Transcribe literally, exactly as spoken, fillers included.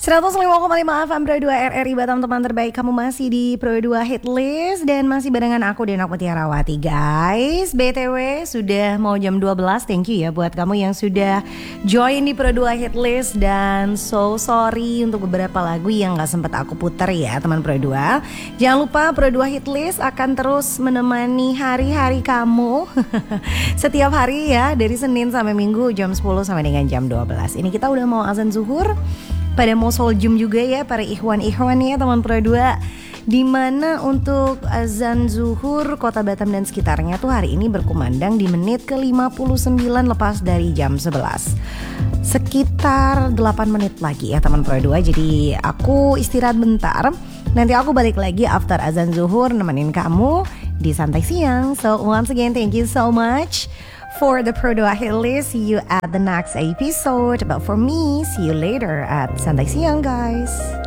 seratus lima koma lima F M Pro dua R R I Batam, teman terbaik. Kamu masih di Pro dua Hit List dan masih barengan aku Dena Mutiarawati, guys. B T W sudah mau jam dua belas. Thank you ya buat kamu yang sudah join di Pro dua Hit List. Dan so sorry untuk beberapa lagu yang gak sempat aku putar ya teman Pro dua. Jangan lupa Pro dua Hit List akan terus menemani hari-hari kamu setiap hari ya, dari Senin sampai Minggu jam sepuluh sampai dengan jam dua belas. Ini kita udah mau azan zuhur, pada mau sholjum juga ya para ikhwan-ikhwan ya teman Pro dua. Dimana untuk azan zuhur Kota Batam dan sekitarnya tuh hari ini berkumandang di menit ke lima puluh sembilan lepas dari jam sebelas. Sekitar delapan menit lagi ya teman Pro dua. Jadi aku istirahat bentar. Nanti aku balik lagi after azan zuhur nemenin kamu di Santai Siang. So once again thank you so much for the Pro dua Hit List. See you at the next episode. But for me, see you later at Santai Siang, guys.